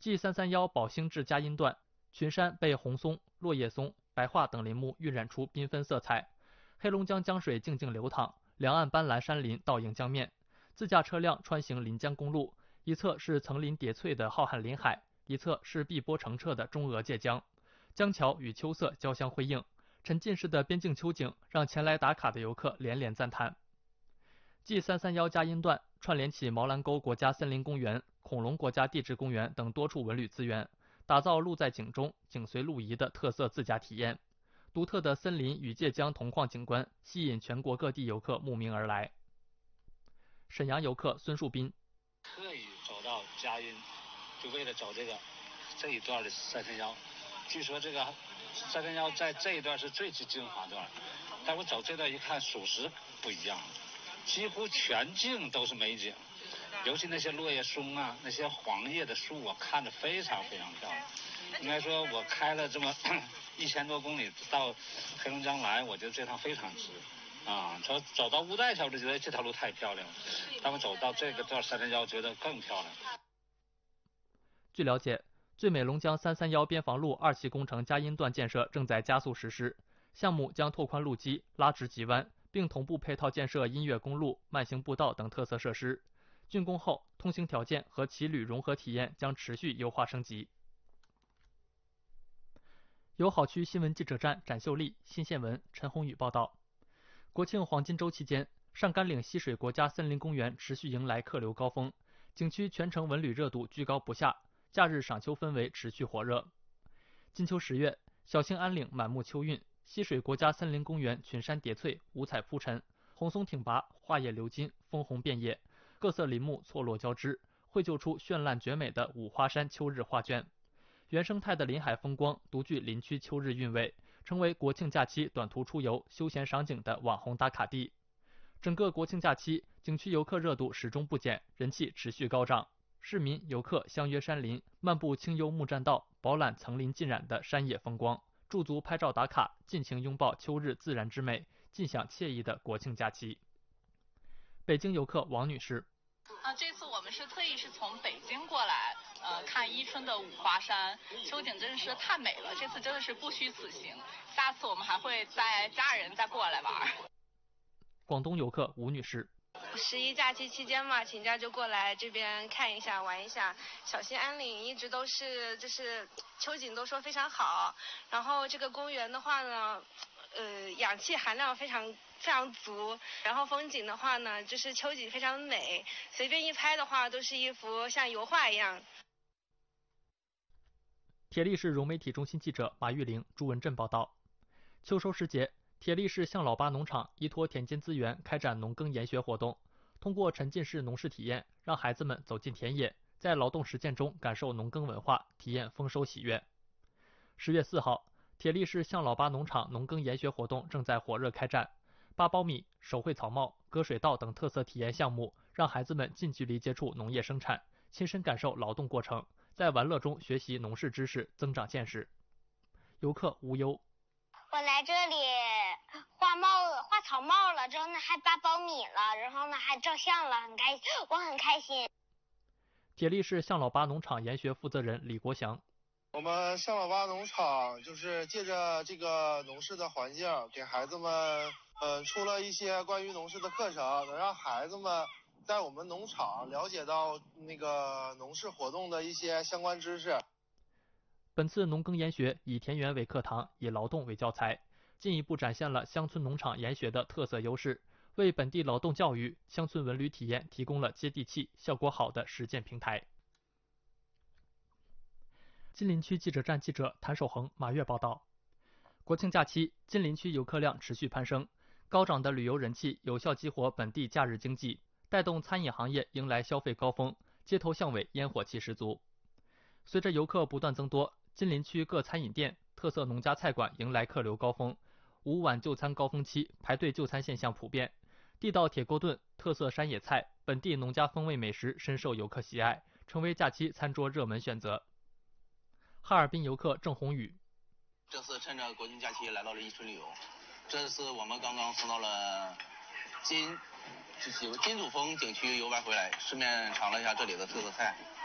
G331宝兴至嘉荫段，群山被红松、落叶松、白桦等林木晕染出缤纷色彩，黑龙江江水静静流淌，两岸斑斓山林倒映江面。自驾车辆穿行临江公路，一侧是层林叠翠的浩瀚林海，一侧是碧波澄澈的中俄界江，江桥与秋色交相辉映，沉浸式的边境秋景让前来打卡的游客连连赞叹。G331嘉荫段串联起毛兰沟国家森林公园、恐龙国家地质公园等多处文旅资源，打造路在景中、景随路移的特色自驾体验。独特的森林与界江同框景观吸引全国各地游客慕名而来。沈阳游客孙树斌特意走到嘉荫，就为了走这一段的331。据说这个331在这一段是最精华段，但我走这段一看，属实不一样，几乎全境都是美景，尤其那些落叶松啊，那些黄叶的树啊，看着非常非常漂亮。应该说，我开了这么1000多公里到黑龙江来，我觉得这趟非常值。走到乌代桥，我就觉得这条路太漂亮了。但我走到这个段331，觉得更漂亮。 据了解，最美龙江331边防路2期工程嘉荫段建设正在加速实施，项目将拓宽路基、拉直急弯，并同步配套建设音乐公路、慢行步道等特色设施。竣工后，通行条件和骑旅融合体验将持续优化升级。友好区新闻记者站展秀丽、新线文陈宏宇报道。国庆黄金周期间，上甘岭溪水国家森林公园持续迎来客流高峰，景区全程文旅热度居高不下，假日赏秋氛围持续火热。金秋10月，小兴安岭满目秋韵，溪水国家森林公园群山叠翠，五彩铺陈，红松挺拔，花叶流金，枫红遍野，各色林木错落交织，绘就出绚烂绝美的五花山秋日画卷。原生态的林海风光独具林区秋日韵味，成为国庆假期短途出游、休闲赏景的网红打卡地。整个国庆假期，景区游客热度始终不减，人气持续高涨。市民游客相约山林，漫步清幽木栈道，饱览层林尽染的山野风光，驻足拍照打卡，尽情拥抱秋日自然之美，尽享惬意的国庆假期。北京游客王女士： 这次我们是特意从北京过来，看伊春的五花山，秋景真是太美了。这次真的是不虚此行，下次我们还会带家人再过来玩。 广东游客吴女士 ：11假期期间嘛，请假就过来这边看一下、玩一下。小兴安岭一直都是秋景都说非常好，然后这个公园的话呢，氧气含量非常足，然后风景的话呢，就是秋景非常美，随便一拍的话都是一幅像油画一样。 铁力市融媒体中心记者马玉玲、朱文振报道。秋收时节，铁力市向老八农场依托田间资源开展农耕研学活动，通过沉浸式农事体验，让孩子们走进田野，在劳动实践中感受农耕文化，体验丰收喜悦。10月4号，铁力市向老八农场农耕研学活动正在火热开展，8苞米、手绘草帽、割水稻等特色体验项目，让孩子们近距离接触农业生产，亲身感受劳动过程，在玩乐中学习农事知识，增长见识。游客无忧： 我来这里画草帽了，之后呢还8苞米了，然后呢还照相了，我很开心。 铁力市向老八农场研学负责人李国祥： 我们向老八农场就是借着这个农事的环境，给孩子们出了一些关于农事的课程，能让孩子们在我们农场了解到那个农事活动的一些相关知识。 本次农耕研学以田园为课堂，以劳动为教材，进一步展现了乡村农场研学的特色优势，为本地劳动教育、乡村文旅体验提供了接地气、效果好的实践平台。金陵区记者站记者谭守恒、马跃报道。国庆假期，金陵区游客量持续攀升，高涨的旅游人气有效激活本地假日经济，带动餐饮行业迎来消费高峰，街头巷尾烟火气十足。随着游客不断增多，金陵区各餐饮店、特色农家菜馆迎来客流高峰，5晚就餐高峰期排队就餐现象普遍，地道铁锅炖、特色山野菜、本地农家风味美食深受游客喜爱，成为假期餐桌热门选择。哈尔滨游客郑宏宇： 这次趁着国庆假期来到了伊春旅游，这次我们刚刚从到了金主峰景区游玩回来，顺便尝了一下这里的特色菜。